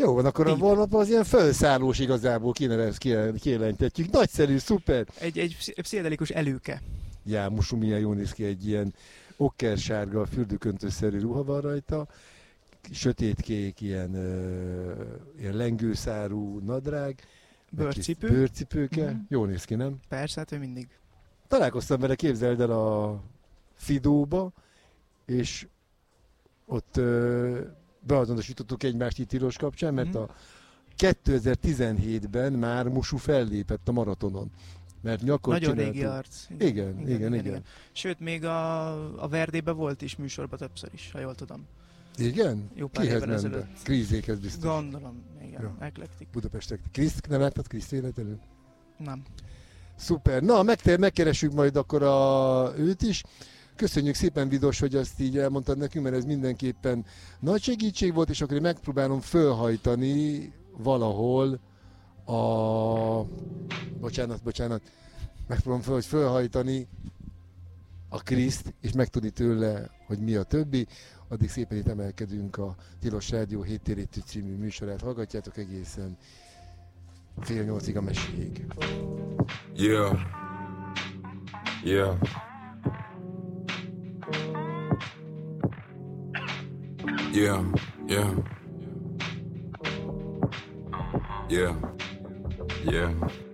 Jó van, akkor a holnap az ilyen felszállós igazából kijelentetjük. Nagyszerű, szuper. Egy pszichedelikus előke. Jámosú, milyen jól néz ki, egy ilyen okkersárga, fürdőköntösszerű ruha van rajta, sötétkék, ilyen lengőszárú nadrág, bőrcipőke. Jól néz ki, nem? Persze, hát ő mindig. Találkoztam vele, képzeld el, a Fidóba, és ott beazonosítottuk egymást itt tilos kapcsán, mert a 2017-ben már Musu fellépett a maratonon. Mert nyakot nagyon csináltuk. régi arc. Igen. Sőt, még a Verdébe volt is műsorban többször is, ha jól tudom. Igen? Jó pár Kihez évvel ment ezelőtt. be? Krízékhez biztos. Gondolom, igen. Ja. Eklektik. Budapestek. Kriszt, nem láttad Kriszt életelő? Nem. Szuper. Na, megkeressük majd akkor őt is. Köszönjük szépen, Vidos, hogy azt így elmondtad nekünk, mert ez mindenképpen nagy segítség volt, és akkor én megpróbálom fölhajtani valahol bocsánat, megpróbálom fölhajtani a Kriszt, és megtudni tőle, hogy mi a többi. Addig szépen itt emelkedünk a Tilos Rádió Héttérítő című műsorát. Hallgatjátok egészen 7:30 a meséig. Yeah. Yeah. Yeah. Yeah. Yeah. Yeah.